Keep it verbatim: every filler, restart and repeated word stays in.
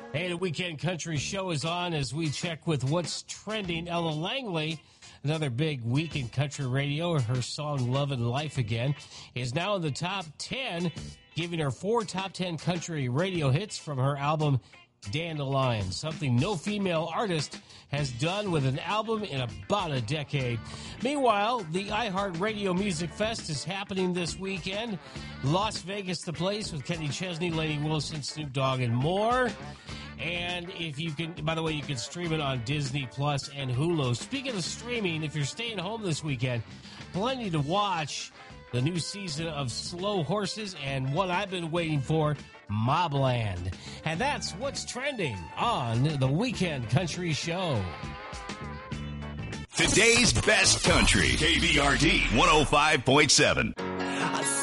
Hey, the Weekend Country Show is on as we check with what's trending. Ella Langley, another big week in country radio, her song Love and Life Again, is now in the top ten, giving her four top ten country radio hits from her album Dandelion, something no female artist has done with an album in about a decade. Meanwhile, the iHeartRadio Music Fest is happening this weekend. Las Vegas, the place, with Kenny Chesney, Lainey Wilson, Snoop Dogg, and more. And if you can, by the way, you can stream it on Disney Plus and Hulu. Speaking of streaming, if you're staying home this weekend, plenty to watch. The new season of Slow Horses and what I've been waiting for, Mobland. And that's what's trending on the Weekend Country Show. Today's best country, K B R D one oh five point seven.